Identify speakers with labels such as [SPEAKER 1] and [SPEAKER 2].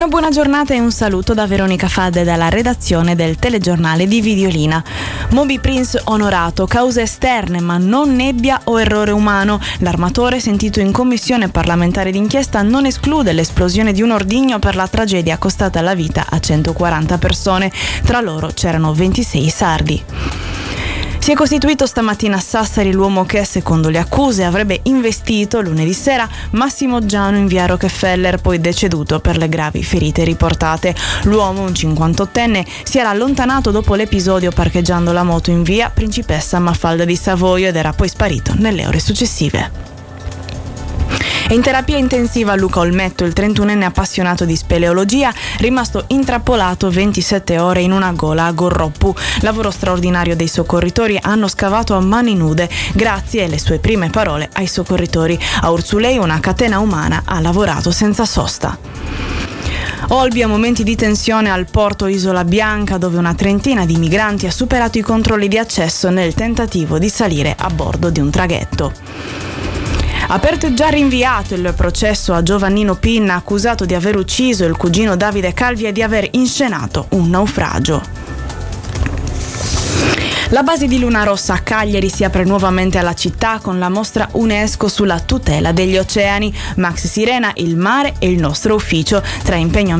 [SPEAKER 1] Una buona giornata e un saluto da Veronica Fadde dalla redazione del telegiornale di Videolina. Moby Prince onorato, cause esterne ma non nebbia o errore umano. L'armatore sentito in commissione parlamentare d'inchiesta non esclude l'esplosione di un ordigno per la tragedia costata la vita a 140 persone. Tra loro c'erano 26 sardi. Si è costituito stamattina a Sassari l'uomo che, secondo le accuse, avrebbe investito lunedì sera Massimo Giano in via Rockefeller, poi deceduto per le gravi ferite riportate. L'uomo, un 58enne, si era allontanato dopo l'episodio parcheggiando la moto in via Principessa Mafalda di Savoio ed era poi sparito nelle ore successive. È in terapia intensiva Luca Olmetto, il 31enne appassionato di speleologia, rimasto intrappolato 27 ore in una gola a Gorroppu. Lavoro straordinario dei soccorritori, hanno scavato a mani nude, grazie alle sue prime parole ai soccorritori. A Urzulei una catena umana ha lavorato senza sosta. Olbia, momenti di tensione al porto Isola Bianca, dove una trentina di migranti ha superato i controlli di accesso nel tentativo di salire a bordo di un traghetto. Aperto e già rinviato il processo a Giovannino Pinna, accusato di aver ucciso il cugino Davide Calvi e di aver inscenato un naufragio. La base di Luna Rossa a Cagliari si apre nuovamente alla città con la mostra UNESCO sulla tutela degli oceani. Max Sirena, il mare e il nostro ufficio, tra impegno